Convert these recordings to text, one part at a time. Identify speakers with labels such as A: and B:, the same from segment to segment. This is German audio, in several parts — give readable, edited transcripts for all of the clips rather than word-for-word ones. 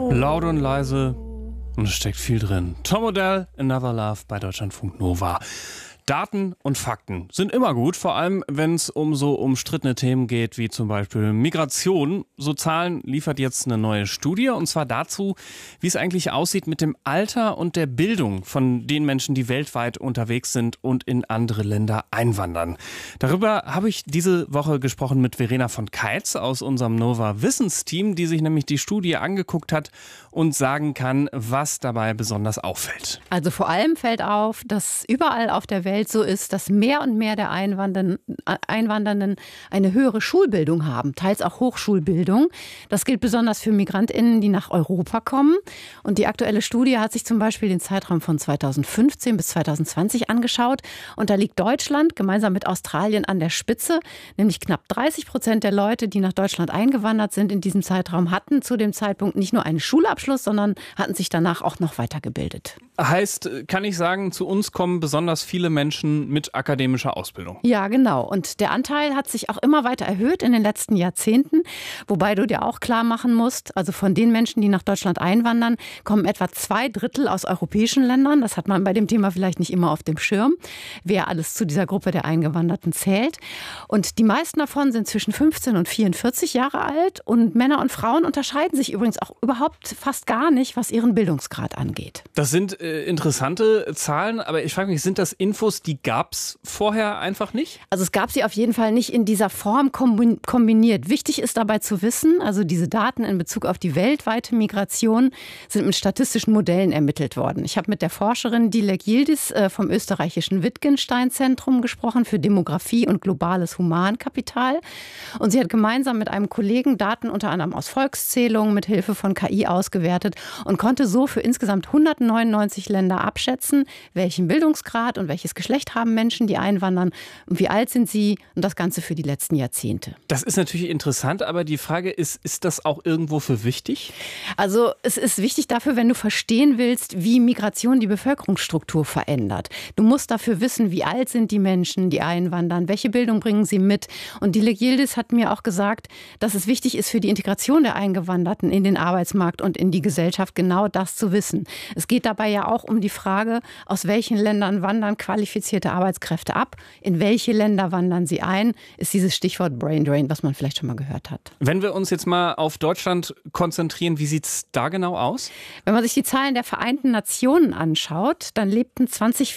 A: Laut und leise und es steckt viel drin. Tom Odell, Another Love bei Deutschlandfunk Nova. Daten und Fakten sind immer gut, vor allem wenn es um so umstrittene Themen geht, wie zum Beispiel Migration. So Zahlen liefert jetzt eine neue Studie, und zwar dazu, wie es eigentlich aussieht mit dem Alter und der Bildung von den Menschen, die weltweit unterwegs sind und in andere Länder einwandern. Darüber habe ich diese Woche gesprochen mit Verena von Keitz aus unserem Nova Wissensteam, die sich nämlich die Studie angeguckt hat und sagen kann, was dabei besonders auffällt.
B: Also vor allem fällt auf, dass überall auf der Welt so ist, dass mehr und mehr der Einwandernden eine höhere Schulbildung haben, teils auch Hochschulbildung. Das gilt besonders für MigrantInnen, die nach Europa kommen. Und die aktuelle Studie hat sich zum Beispiel den Zeitraum von 2015 bis 2020 angeschaut. Und da liegt Deutschland gemeinsam mit Australien an der Spitze. Nämlich knapp 30% der Leute, die nach Deutschland eingewandert sind in diesem Zeitraum, hatten zu dem Zeitpunkt nicht nur einen Schulabschluss, sondern hatten sich danach auch noch weitergebildet.
A: Heißt, kann ich sagen, zu uns kommen besonders viele Menschen mit akademischer Ausbildung?
B: Ja, genau. Und der Anteil hat sich auch immer weiter erhöht in den letzten Jahrzehnten. Wobei du dir auch klar machen musst, also von den Menschen, die nach Deutschland einwandern, kommen etwa 2/3 aus europäischen Ländern. Das hat man bei dem Thema vielleicht nicht immer auf dem Schirm, wer alles zu dieser Gruppe der Eingewanderten zählt. Und die meisten davon sind zwischen 15 und 44 Jahre alt. Und Männer und Frauen unterscheiden sich übrigens auch überhaupt fast gar nicht, was ihren Bildungsgrad angeht.
A: Das sind interessante Zahlen, aber ich frage mich, sind das Infos, die gab es vorher einfach nicht?
B: Also es gab sie auf jeden Fall nicht in dieser Form kombiniert. Wichtig ist dabei zu wissen, also diese Daten in Bezug auf die weltweite Migration sind mit statistischen Modellen ermittelt worden. Ich habe mit der Forscherin Dilek Yildiz vom österreichischen Wittgenstein-Zentrum gesprochen für Demografie und globales Humankapital. Und sie hat gemeinsam mit einem Kollegen Daten unter anderem aus Volkszählungen mit Hilfe von KI ausgewertet und konnte so für insgesamt 199 Länder abschätzen, welchen Bildungsgrad und welches Geschlecht haben Menschen, die einwandern und wie alt sind sie, und das Ganze für die letzten Jahrzehnte.
A: Das ist natürlich interessant, aber die Frage ist das auch irgendwo für wichtig?
B: Also es ist wichtig dafür, wenn du verstehen willst, wie Migration die Bevölkerungsstruktur verändert. Du musst dafür wissen, wie alt sind die Menschen, die einwandern, welche Bildung bringen sie mit. Und Dilek Yildiz hat mir auch gesagt, dass es wichtig ist für die Integration der Eingewanderten in den Arbeitsmarkt und in die Gesellschaft, genau das zu wissen. Es geht dabei ja auch um die Frage, aus welchen Ländern wandern qualifizierte Arbeitskräfte ab, in welche Länder wandern sie ein, ist dieses Stichwort Brain Drain, was man vielleicht schon mal gehört hat.
A: Wenn wir uns jetzt mal auf Deutschland konzentrieren, wie sieht es da genau aus?
B: Wenn man sich die Zahlen der Vereinten Nationen anschaut, dann lebten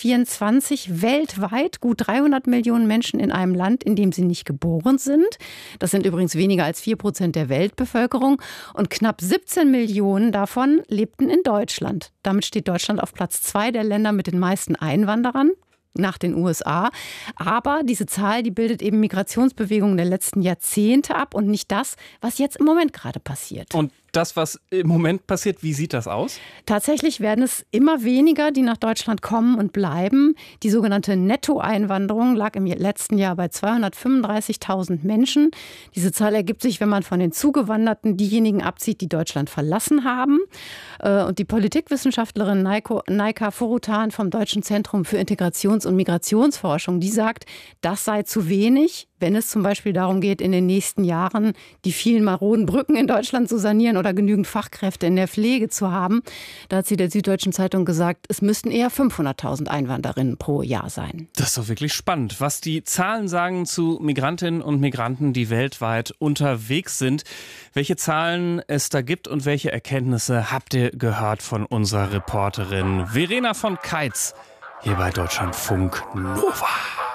B: 2024 weltweit gut 300 Millionen Menschen in einem Land, in dem sie nicht geboren sind. Das sind übrigens weniger als 4% der Weltbevölkerung, und knapp 17 Millionen davon lebten in Deutschland. Damit steht Deutschland auf Platz 2 der Länder mit den meisten Einwanderern nach den USA. Aber diese Zahl, die bildet eben Migrationsbewegungen der letzten Jahrzehnte ab und nicht das, was jetzt im Moment gerade passiert.
A: Und das, was im Moment passiert, wie sieht das aus?
B: Tatsächlich werden es immer weniger, die nach Deutschland kommen und bleiben. Die sogenannte Nettoeinwanderung lag im letzten Jahr bei 235.000 Menschen. Diese Zahl ergibt sich, wenn man von den Zugewanderten diejenigen abzieht, die Deutschland verlassen haben. Und die Politikwissenschaftlerin Naika Forutan vom Deutschen Zentrum für Integrations- und Migrationsforschung, die sagt, das sei zu wenig, wenn es zum Beispiel darum geht, in den nächsten Jahren die vielen maroden Brücken in Deutschland zu sanieren oder genügend Fachkräfte in der Pflege zu haben. Da hat sie der Süddeutschen Zeitung gesagt, es müssten eher 500.000 Einwandererinnen pro Jahr sein.
A: Das ist doch wirklich spannend, was die Zahlen sagen zu Migrantinnen und Migranten, die weltweit unterwegs sind. Welche Zahlen es da gibt und welche Erkenntnisse habt ihr gehört von unserer Reporterin Verena von Keitz hier bei Deutschlandfunk Nova.